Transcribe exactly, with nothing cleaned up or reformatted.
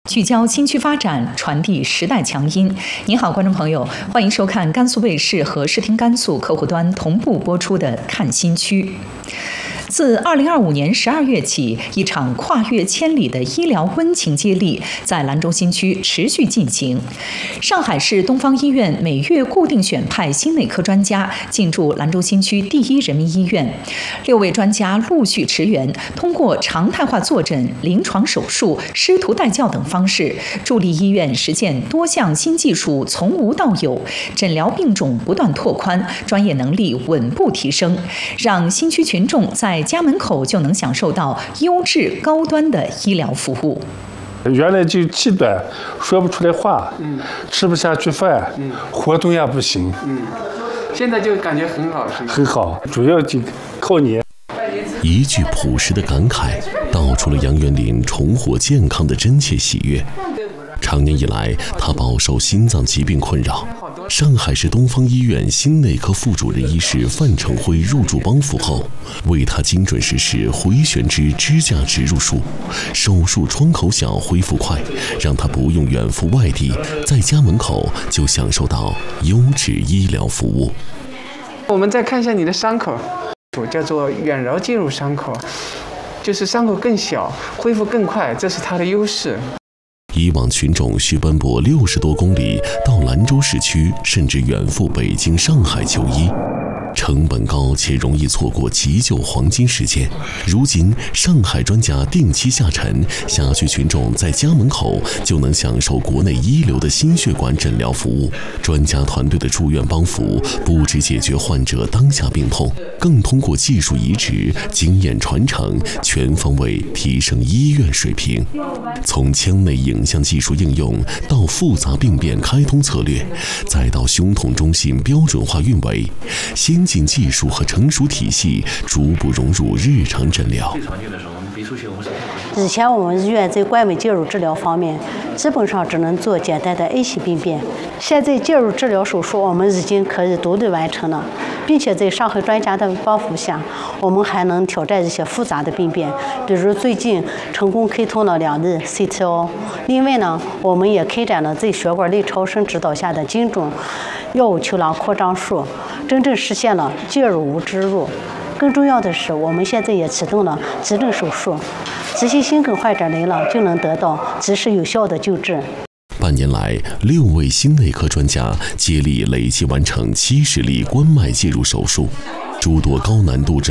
聚焦新区发展，传递时代强音。您好，观众朋友，欢迎收看甘肃卫视和视听甘肃客户端同步播出的《看新区》。自二零二五年十二月起，一场跨越千里的医疗温情接力在兰州新区持续进行。上海市东方医院每月固定选派心内科专家进驻兰州新区第一人民医院，六位专家陆续驰援，通过常态化坐诊、临床手术、师徒带教等方式，助力医院实现多项新技术从无到有，诊疗病种不断拓宽，专业能力稳步提升，让新区群众在家门口就能享受到优质高端的医疗服务。 原来就气短，说不出来话，嗯，吃不下去饭，嗯，活动也不行， 嗯，现在就感觉很好，是吗？ 很好，主要就靠你。 一句朴实的感慨，道出了杨元林重获健康的真切喜悦。长年以来，他饱受心脏疾病困扰。上海市东方医院心内科副主任医师范成辉入驻帮扶后，为他精准实施回旋肢支架植入术，手术窗口小，恢复快，让他不用远赴外地，在家门口就享受到优质医疗服务。 我们再看一下你的伤口，叫做远绕介入伤口，就是伤口更小，恢复更快，这是它的优势。 以往群众需奔波六十多公里到兰州市区，甚至远赴北京、上海求医，成本高且容易错过急救黄金时间。如今，上海专家定期下沉，辖区群众在家门口就能享受国内一流的心血管诊疗服务。专家团队的住院帮扶，不只解决患者当下病痛，更通过技术移植、经验传承，全方位提升医院水平。从腔内影像技术应用到复杂病变开通策略，再到胸痛中心标准化运维，先进技术和成熟体系逐步融入日常诊疗。 以前我们医院在关门介入治疗方面，基本上只能做简单的 A 型病变。现在介入治疗手术，我们已经可以独立完成了，并且在上海专家的帮扶下，我们还能挑战一些复杂的病变，比如最近成功开通了两例 C T O。另外呢，我们也开展了在血管内超声指导下的精准药物球囊扩张术，真正实现了介入无植入。更重要的是，我们现在也启动了急诊手术，这些心梗患者来了就能得到及时有效的救治。 半年来，六位心内科专家接力累计完成七十例冠脉介入手术，诸多高难度诊